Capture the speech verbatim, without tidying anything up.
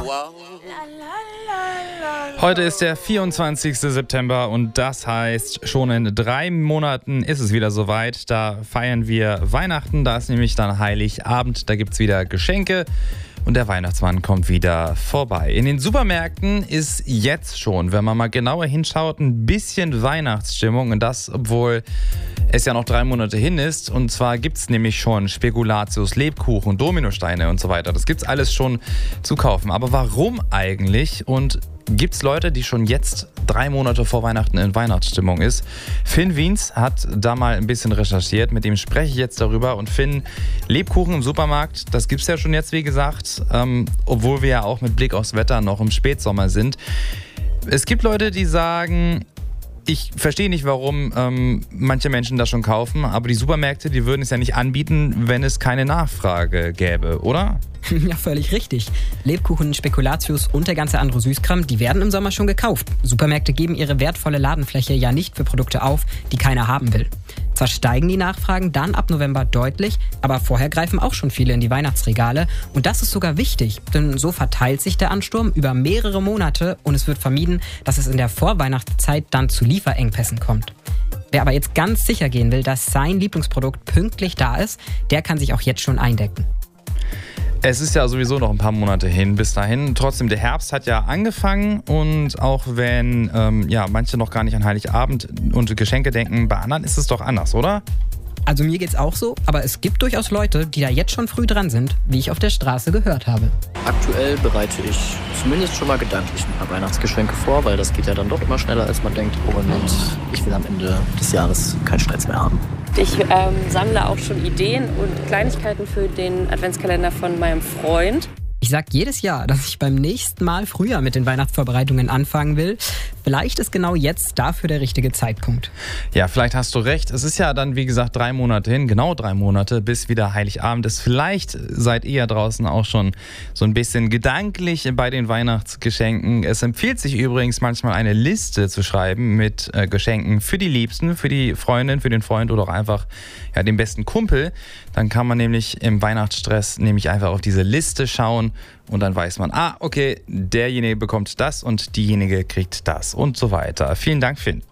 Heute ist der vierundzwanzigster September und das heißt, schon in drei Monaten ist es wieder soweit. Da feiern wir Weihnachten, da ist nämlich dann Heiligabend, da gibt es wieder Geschenke und der Weihnachtsmann kommt wieder vorbei. In den Supermärkten ist jetzt schon, wenn man mal genauer hinschaut, ein bisschen Weihnachtsstimmung und das, obwohl es ja noch drei Monate hin ist. Und zwar gibt es nämlich schon Spekulatius, Lebkuchen, Dominosteine und so weiter. Das gibt es alles schon zu kaufen. Aber warum eigentlich? Und gibt es Leute, die schon jetzt drei Monate vor Weihnachten in Weihnachtsstimmung ist? Finn Wiens hat da mal ein bisschen recherchiert. Mit dem spreche ich jetzt darüber. Und Finn, Lebkuchen im Supermarkt, das gibt es ja schon jetzt, wie gesagt. Ähm, obwohl wir ja auch mit Blick aufs Wetter noch im Spätsommer sind. Es gibt Leute, die sagen, ich verstehe nicht, warum ähm, manche Menschen das schon kaufen, aber die Supermärkte, die würden es ja nicht anbieten, wenn es keine Nachfrage gäbe, oder? Ja, völlig richtig. Lebkuchen, Spekulatius und der ganze andere Süßkram, die werden im Sommer schon gekauft. Supermärkte geben ihre wertvolle Ladenfläche ja nicht für Produkte auf, die keiner haben will. Zwar steigen die Nachfragen dann ab November deutlich, aber vorher greifen auch schon viele in die Weihnachtsregale. Und das ist sogar wichtig, denn so verteilt sich der Ansturm über mehrere Monate und es wird vermieden, dass es in der Vorweihnachtszeit dann zu Lieferengpässen kommt. Wer aber jetzt ganz sicher gehen will, dass sein Lieblingsprodukt pünktlich da ist, der kann sich auch jetzt schon eindecken. Es ist ja sowieso noch ein paar Monate hin bis dahin. Trotzdem, der Herbst hat ja angefangen und auch wenn ähm, ja, manche noch gar nicht an Heiligabend und Geschenke denken, bei anderen ist es doch anders, oder? Also mir geht's auch so, aber es gibt durchaus Leute, die da jetzt schon früh dran sind, wie ich auf der Straße gehört habe. Aktuell bereite ich zumindest schon mal gedanklich ein paar Weihnachtsgeschenke vor, weil das geht ja dann doch immer schneller, als man denkt. Und ich will am Ende des Jahres keinen Stress mehr haben. Ich ähm, sammle auch schon Ideen und Kleinigkeiten für den Adventskalender von meinem Freund. Ich sag jedes Jahr, dass ich beim nächsten Mal früher mit den Weihnachtsvorbereitungen anfangen will. Vielleicht ist genau jetzt dafür der richtige Zeitpunkt. Ja, vielleicht hast du recht. Es ist ja dann, wie gesagt, drei Monate hin, genau drei Monate, bis wieder Heiligabend ist. Vielleicht seid ihr ja draußen auch schon so ein bisschen gedanklich bei den Weihnachtsgeschenken. Es empfiehlt sich übrigens manchmal eine Liste zu schreiben mit äh, Geschenken für die Liebsten, für die Freundin, für den Freund oder auch einfach ja, den besten Kumpel. Dann kann man nämlich im Weihnachtsstress nämlich einfach auf diese Liste schauen und dann weiß man, ah, okay, derjenige bekommt das und diejenige kriegt das und so weiter. Vielen Dank, Finn.